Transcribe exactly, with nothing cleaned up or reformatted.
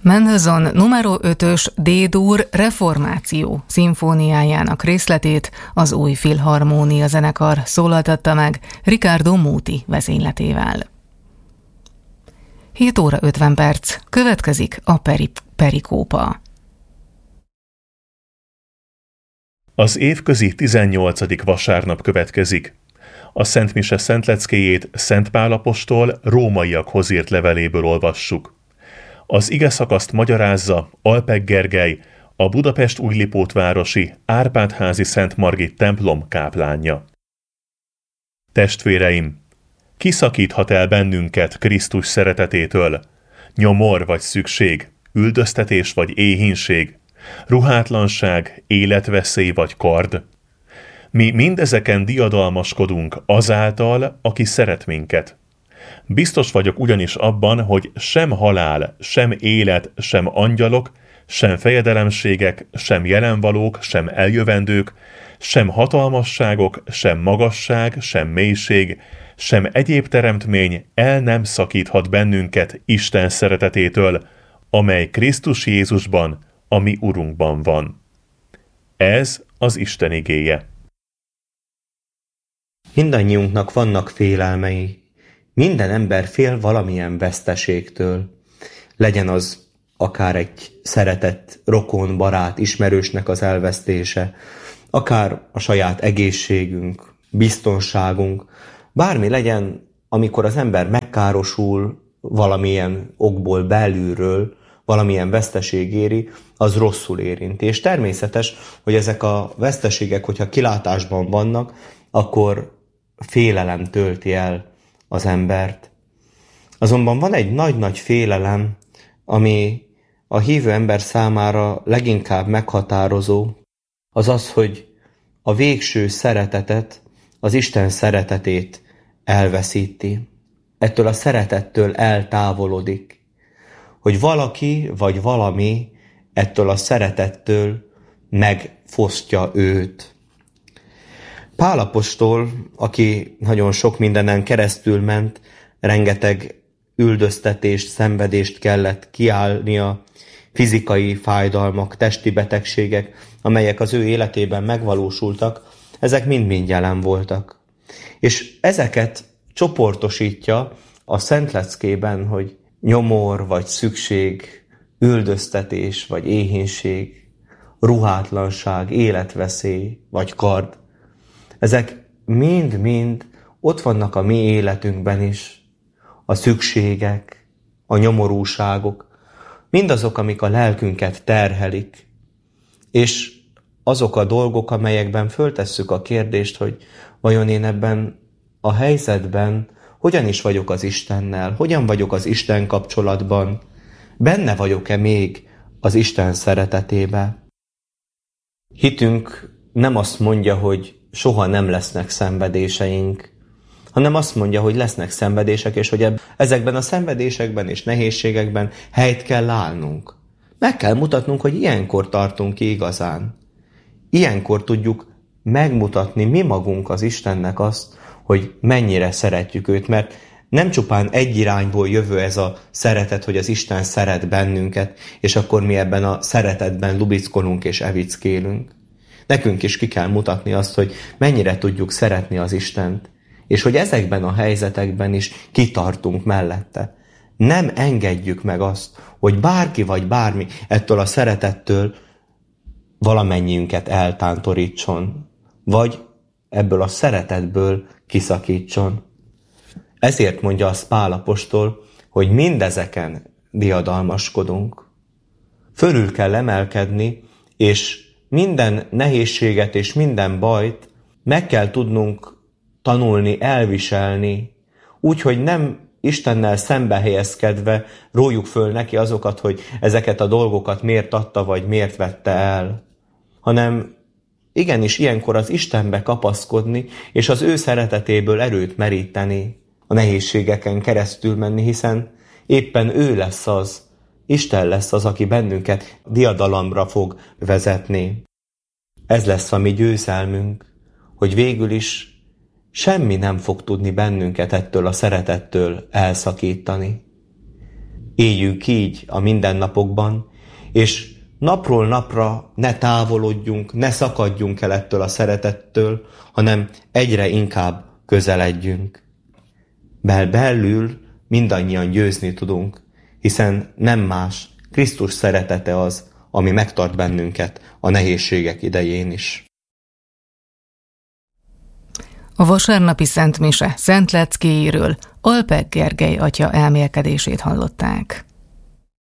Mendelssohn numero ötös D-dur reformáció szimfóniájának részletét az új filharmónia zenekar szólaltatta meg Riccardo Muti vezényletével. hét óra ötven perc, következik a peri- perikópa. Az évközi tizennyolcadik vasárnap következik. A Szent Mise szentleckéjét Szent Pál apostol rómaiakhoz írt leveléből olvassuk. Az igeszakaszt magyarázza Alpek Gergely, a Budapest Újlipótvárosi Árpád-házi Szent Margit templom káplánja. Testvéreim, ki szakíthat el bennünket Krisztus szeretetétől? Nyomor vagy szükség, üldöztetés vagy éhínség, ruhátlanság, életveszély vagy kard? Mi mindezeken diadalmaskodunk azáltal, aki szeret minket. Biztos vagyok ugyanis abban, hogy sem halál, sem élet, sem angyalok, sem fejedelemségek, sem jelenvalók, sem eljövendők, sem hatalmasságok, sem magasság, sem mélység, sem egyéb teremtmény el nem szakíthat bennünket Isten szeretetétől, amely Krisztus Jézusban, a mi Urunkban van. Ez az Isten igéje. Mindannyiunknak vannak félelmei. Minden ember fél valamilyen veszteségtől. Legyen az akár egy szeretett rokon, barát, ismerősnek az elvesztése, akár a saját egészségünk, biztonságunk, bármi legyen, amikor az ember megkárosul valamilyen okból belülről, valamilyen veszteség éri, az rosszul érinti. És természetes, hogy ezek a veszteségek, hogyha kilátásban vannak, akkor félelem tölti el az embert. Azonban van egy nagy-nagy félelem, ami a hívő ember számára leginkább meghatározó, az az, hogy a végső szeretetet, az Isten szeretetét elveszíti. Ettől a szeretettől eltávolodik. Hogy valaki vagy valami ettől a szeretettől megfosztja őt. Pál apostol, aki nagyon sok mindenen keresztül ment, rengeteg üldöztetést, szenvedést kellett kiállnia, fizikai fájdalmak, testi betegségek, amelyek az ő életében megvalósultak, ezek mind-mind jelen voltak. És ezeket csoportosítja a szentleckében, hogy nyomor vagy szükség, üldöztetés vagy éhínség, ruhátlanság, életveszély vagy kard. Ezek mind-mind ott vannak a mi életünkben is, a szükségek, a nyomorúságok, mindazok, amik a lelkünket terhelik, és azok a dolgok, amelyekben föltesszük a kérdést, hogy vajon én ebben a helyzetben hogyan is vagyok az Istennel, hogyan vagyok az Isten kapcsolatban, benne vagyok-e még az Isten szeretetébe. Hitünk nem azt mondja, hogy soha nem lesznek szenvedéseink, hanem azt mondja, hogy lesznek szenvedések, és hogy ezekben a szenvedésekben és nehézségekben helyt kell állnunk. Meg kell mutatnunk, hogy ilyenkor tartunk ki igazán. Ilyenkor tudjuk megmutatni mi magunk az Istennek azt, hogy mennyire szeretjük őt, mert nem csupán egy irányból jövő ez a szeretet, hogy az Isten szeret bennünket, és akkor mi ebben a szeretetben lubickolunk és evickélünk. Nekünk is ki kell mutatni azt, hogy mennyire tudjuk szeretni az Istent, és hogy ezekben a helyzetekben is kitartunk mellette. Nem engedjük meg azt, hogy bárki vagy bármi ettől a szeretettől valamennyiünket eltántorítson, vagy ebből a szeretetből kiszakítson. Ezért mondja azt Pál apostol, hogy mindezeken diadalmaskodunk. Fölül kell emelkedni, és minden nehézséget és minden bajt meg kell tudnunk tanulni, elviselni, úgy, hogy nem Istennel szembe helyezkedve rójuk föl neki azokat, hogy ezeket a dolgokat miért adta, vagy miért vette el, hanem igenis ilyenkor az Istenbe kapaszkodni, és az ő szeretetéből erőt meríteni, a nehézségeken keresztül menni, hiszen éppen ő lesz az, Isten lesz az, aki bennünket diadalomra fog vezetni. Ez lesz a mi győzelmünk, hogy végül is semmi nem fog tudni bennünket ettől a szeretettől elszakítani. éljünk így a mindennapokban, és napról napra ne távolodjunk, ne szakadjunk el ettől a szeretettől, hanem egyre inkább közeledjünk. Bel belül mindannyian győzni tudunk, hiszen nem más, Krisztus szeretete az, ami megtart bennünket a nehézségek idején is. A vasárnapi szentmise Szent Leckéjéről Alpek Gergely atya elmélkedését hallották.